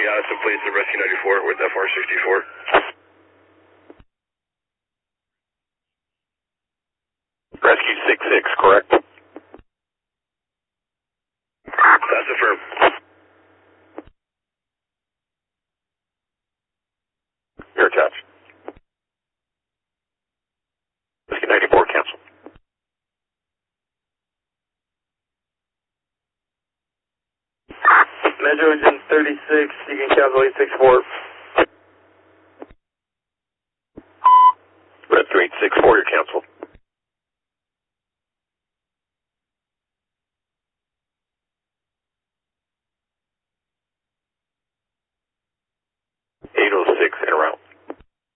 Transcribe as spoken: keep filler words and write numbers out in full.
Addison, please, to Rescue ninety-four with F R sixty-four. Rescue six six, correct? That's affirmed. You're attached. Rescue ninety-four, cancel. Metro Engine thirty-six, you can cancel eight six four. Red three eight six four, you're canceled.